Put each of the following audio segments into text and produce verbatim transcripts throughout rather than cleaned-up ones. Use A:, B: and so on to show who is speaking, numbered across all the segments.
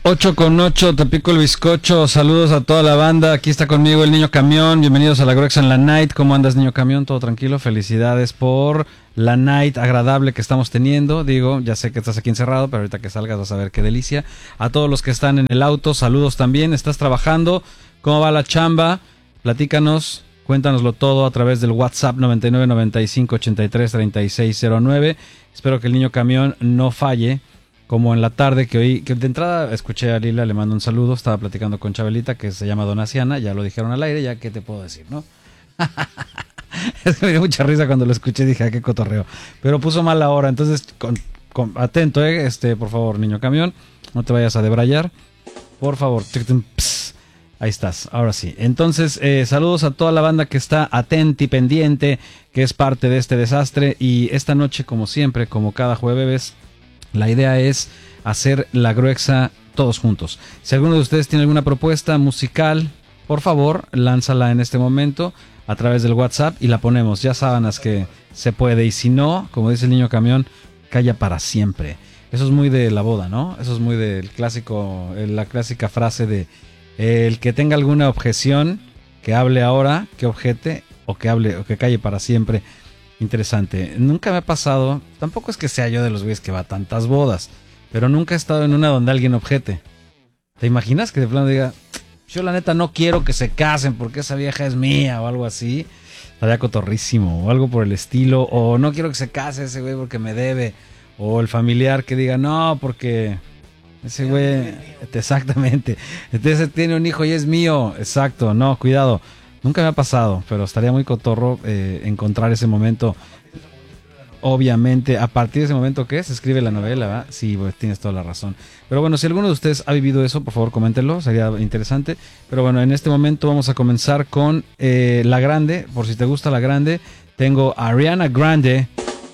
A: ocho con ocho, te pico el bizcocho. Saludos a toda la banda. Aquí está conmigo el Niño Camión. Bienvenidos a la Gruexa en la Night. ¿Cómo andas, Niño Camión? ¿Todo tranquilo? Felicidades por la night agradable que estamos teniendo. Digo, ya sé que estás aquí encerrado, pero ahorita que salgas vas a ver qué delicia. A todos los que están en el auto, saludos también. ¿Estás trabajando? ¿Cómo va la chamba? Platícanos, cuéntanoslo todo a través del WhatsApp noventa y nueve noventa y cinco ochenta y tres treinta y seis cero nueve. Espero que el Niño Camión no falle. Como en la tarde que oí, que de entrada escuché a Lila, le mando un saludo, estaba platicando con Chabelita, que se llama Donaciana, ya lo dijeron al aire, ya qué te puedo decir, ¿no? Es que me dio mucha risa cuando lo escuché, dije, ah, qué cotorreo. Pero puso mal la hora, entonces, con, con, atento, eh, este, por favor, Niño Camión, no te vayas a debrayar, por favor. Ahí estás, ahora sí. Entonces, eh, saludos a toda la banda que está atenta y pendiente, que es parte de este desastre, y esta noche, como siempre, como cada jueves, la idea es hacer la Gruexa todos juntos. Si alguno de ustedes tiene alguna propuesta musical, por favor, lánzala en este momento a través del WhatsApp y la ponemos. Ya sábanas que se puede. Y si no, como dice el Niño Camión, calla para siempre. Eso es muy de la boda, ¿no? Eso es muy del clásico, la clásica frase de el que tenga alguna objeción, que hable ahora, que objete, o que hable, o que calle para siempre. Interesante. Nunca me ha pasado, tampoco es que sea yo de los güeyes que va a tantas bodas, pero nunca he estado en una donde alguien objete. ¿Te imaginas que de plano diga, yo la neta no quiero que se casen porque esa vieja es mía o algo así? Estaría cotorrísimo o algo por el estilo. O no quiero que se case ese güey porque me debe. O el familiar que diga, no, porque ese güey, exactamente, ese tiene un hijo y es mío. Exacto, no, cuidado. Nunca me ha pasado, pero estaría muy cotorro eh, encontrar ese momento. Obviamente, a partir de ese momento que se escribe la novela, ¿verdad? Sí, pues tienes toda la razón. Pero bueno, si alguno de ustedes ha vivido eso, por favor, coméntenlo, sería interesante. Pero bueno, en este momento vamos a comenzar con eh, La Grande. Por si te gusta La Grande, tengo a Ariana Grande.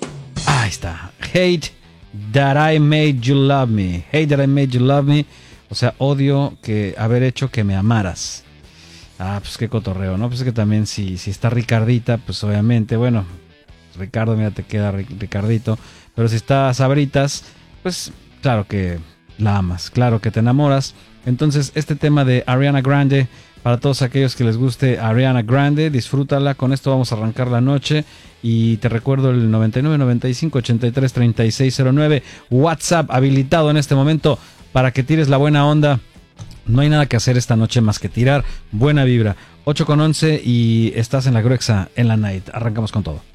A: Ahí está. Hate that I made you love me. Hate that I made you love me. O sea, odio que haber hecho que me amaras. Ah, pues qué cotorreo, ¿no? Pues es que también si, si está Ricardita, pues obviamente, bueno, Ricardo, mira, te queda Ricardito. Pero si está Sabritas, pues claro que la amas, claro que te enamoras. Entonces, este tema de Ariana Grande, para todos aquellos que les guste Ariana Grande, disfrútala. Con esto vamos a arrancar la noche. Y te recuerdo el noventa y nueve noventa y cinco ochenta y tres treinta y seis cero nueve, WhatsApp habilitado en este momento para que tires la buena onda. No hay nada que hacer esta noche más que tirar buena vibra. ocho con once y estás en la Gruexa en la Night. Arrancamos con todo.